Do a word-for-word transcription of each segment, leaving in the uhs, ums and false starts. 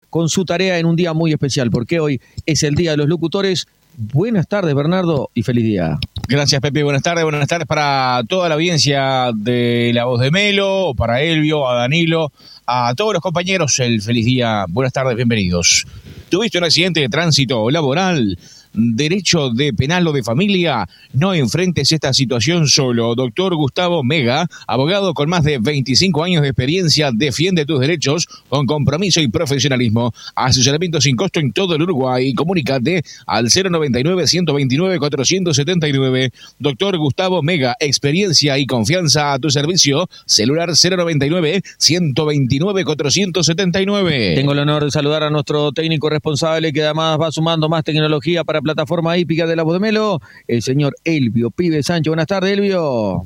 con su tarea en un día muy especial, porque hoy es el Día de los Locutores. Buenas tardes, Bernardo, y feliz día. Gracias, Pepe. Buenas tardes. Buenas tardes para toda la audiencia de La Voz de Melo, para Elvio, a Danilo, a todos los compañeros. El feliz día. Buenas tardes, bienvenidos. ¿Tuviste un accidente de tránsito laboral? Derecho de penal o de familia, no enfrentes esta situación solo. Doctor Gustavo Mega, abogado con más de veinticinco años de experiencia, defiende tus derechos con compromiso y profesionalismo. Asesoramiento sin costo en todo el Uruguay. Comunícate al cero noventa y nueve, ciento veintinueve, cuatrocientos setenta y nueve. Doctor Gustavo Mega, experiencia y confianza a tu servicio. Celular cero noventa y nueve, ciento veintinueve, cuatrocientos setenta y nueve. Tengo el honor de saludar a nuestro técnico responsable, que además va sumando más tecnología para plataforma hípica de La Voz de Melo, el señor Elvio Pibe Sánchez. Buenas tardes, Elvio.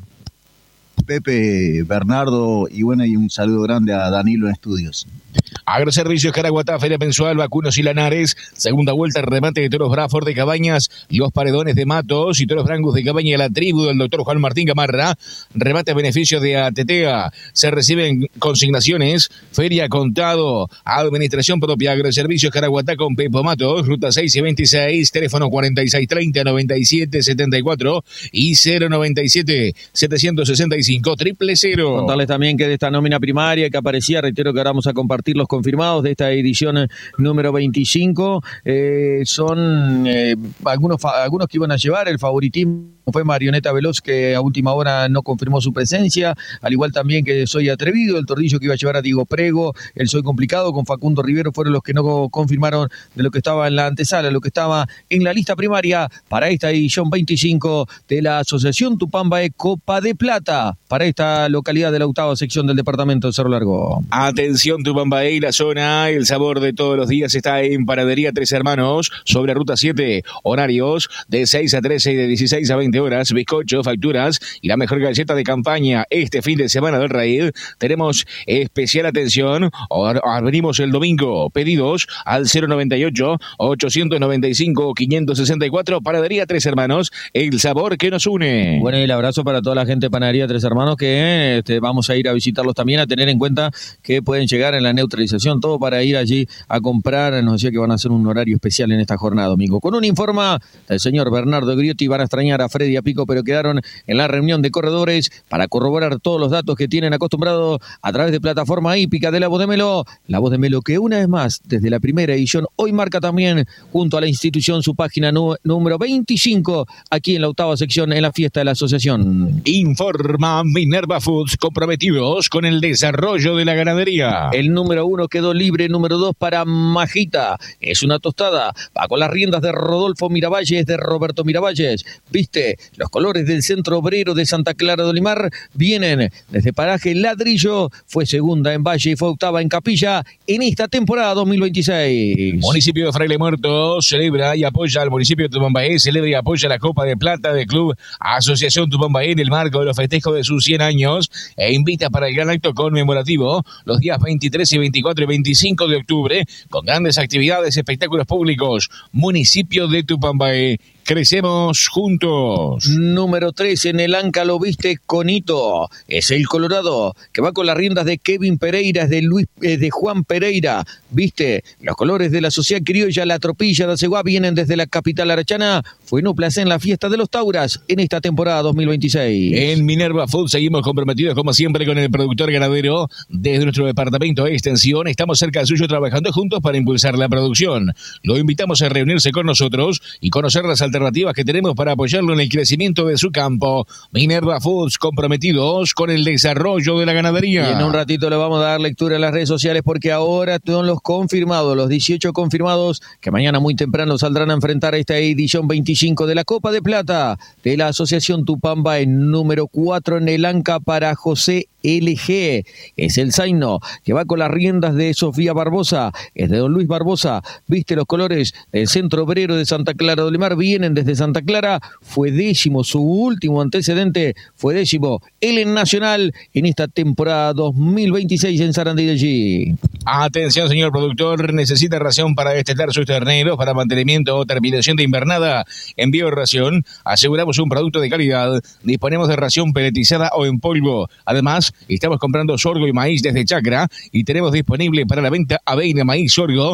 Pepe, Bernardo, y bueno, y un saludo grande a Danilo en estudios. Agroservicios Caraguatá, Feria Mensual, Vacunos y Lanares, segunda vuelta, remate de toros Braford de Cabañas, los paredones de Matos y toros Brangus de Cabaña, la tribu del doctor Juan Martín Gamarra, remate a beneficio de Atetea, se reciben consignaciones, Feria Contado, Administración Propia, Agroservicios Caraguatá con Pepo Matos, ruta seis y veintiséis, teléfono cuarenta y seis treinta, noventa y siete setenta y cuatro y cero noventa y siete, setecientos sesenta y cinco, triple cero. Contarles también que de esta nómina primaria que aparecía, reitero que ahora vamos a compartir los confirmados de esta edición número veinticinco, eh, son eh, algunos, algunos que iban a llevar el favoritismo. Fue Marioneta Veloz, que a última hora no confirmó su presencia, al igual también que Soy Atrevido, el tordillo que iba a llevar a Diego Prego, el Soy Complicado con Facundo Rivero, fueron los que no confirmaron de lo que estaba en la antesala, lo que estaba en la lista primaria para esta edición veinticinco de la Asociación Tupambaé Copa de Plata, para esta localidad de la octava sección del departamento de Cerro Largo. Atención, Tupambaé y la zona, el sabor de todos los días está en Panadería Tres Hermanos, sobre Ruta siete, horarios de seis a trece y de dieciséis a veinte horas, bizcocho, facturas y la mejor galleta de campaña este fin de semana del Raíz. Tenemos especial atención, abrimos el domingo, pedidos al cero noventa y ocho, ochocientos noventa y cinco, quinientos sesenta y cuatro, Panadería Tres Hermanos, el sabor que nos une. Bueno, y el abrazo para toda la gente de Panadería Tres Hermanos, que este, vamos a ir a visitarlos también, a tener en cuenta que pueden llegar en la neutralización, todo para ir allí a comprar. Nos decía que van a hacer un horario especial en esta jornada, domingo. Con un informa del señor Bernardo Griotti, van a extrañar a Freddy a Pico, pero quedaron en la reunión de corredores para corroborar todos los datos que tienen acostumbrado a través de plataforma hípica de La Voz de Melo. La Voz de Melo, que una vez más, desde la primera edición, hoy marca también, junto a la institución, su página nu- número veinticinco, aquí en la octava sección, en la fiesta de la asociación. Informa Minerva Foods, comprometidos con el desarrollo de la ganadería. El número uno quedó libre, número dos para Majita. Es una tostada, va con las riendas de Rodolfo Miravalles, de Roberto Miravalles. Viste, los colores del Centro Obrero de Santa Clara de Olimar vienen desde Paraje Ladrillo, fue segunda en Valle y fue octava en Capilla en esta temporada dos mil veintiséis. Municipio de Fraile Muerto celebra y apoya al municipio de Tupambaé, celebra y apoya la Copa de Plata del Club Asociación Tupambaé en el marco de los festejos de sus cien años e invita para el gran acto conmemorativo los días veintitrés y veinticuatro y veinticinco de octubre con grandes actividades, espectáculos públicos. Municipio de Tupambaé, crecemos juntos. Número tres en el Anca, lo viste, Conito. Es el Colorado, que va con las riendas de Kevin Pereira, es de, Luis, eh, de Juan Pereira. Viste, los colores de la Sociedad Criolla, la Tropilla de Aceguá, vienen desde la capital arachana. Fue no place en la fiesta de los Tauras en esta temporada dos mil veintiséis. En Minerva Food seguimos comprometidos, como siempre, con el productor ganadero. Desde nuestro departamento de extensión, estamos cerca de suyo trabajando juntos para impulsar la producción. Lo invitamos a reunirse con nosotros y conocer las alternativas alternativas que tenemos para apoyarlo en el crecimiento de su campo. Minerva Foods, comprometidos con el desarrollo de la ganadería. Y en un ratito le vamos a dar lectura en las redes sociales, porque ahora son los confirmados, los dieciocho confirmados que mañana muy temprano saldrán a enfrentar esta edición veinticinco de la Copa de Plata de la Asociación Tupambaé. Número cuatro en el Anca para José L G. Es el Zaino, que va con las riendas de Sofía Barbosa, es de don Luis Barbosa. Viste los colores del Centro Obrero de Santa Clara de Olimar, vienen desde Santa Clara. Fue décimo, su último antecedente fue décimo, él en Nacional en esta temporada dos mil veintiséis en Sarandí de G. Atención, señor productor, necesita ración para destetar sus terneros, para mantenimiento o terminación de invernada. Envío de ración, aseguramos un producto de calidad, disponemos de ración peletizada o en polvo. Además, estamos comprando sorgo y maíz desde Chacra y tenemos disponible para la venta avena, maíz, sorgo